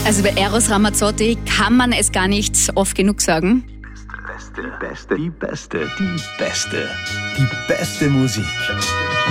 Also bei Eros Ramazzotti kann man es gar nicht oft genug sagen. Die beste Musik.